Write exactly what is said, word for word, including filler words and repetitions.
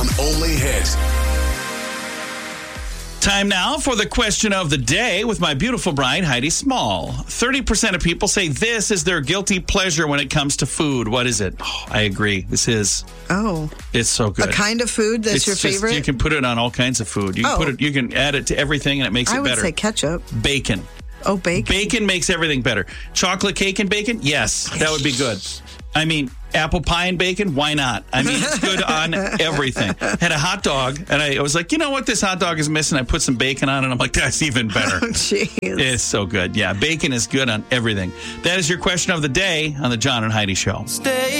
on Only Hit. Time now for the question of the day with my beautiful bride, Heidi Small. thirty percent of people say this is their guilty pleasure when it comes to food. What is it? Oh, I agree. This is. Oh. It's so good. A kind of food that's it's your just, favorite? You can put it on all kinds of food. You can oh. put it. You can add it to everything and it makes I it would better. say ketchup. Bacon. Oh, bacon. Bacon makes everything better. Chocolate cake and bacon? Yes, that would be good. I mean, apple pie and bacon? Why not? I mean, it's good on everything. Had a hot dog, and I was like, you know what? This hot dog is missing. I put some bacon on it, and I'm like, that's even better. Oh, jeez. It's so good. Yeah, bacon is good on everything. That is your question of the day on the John and Heidi Show. Stay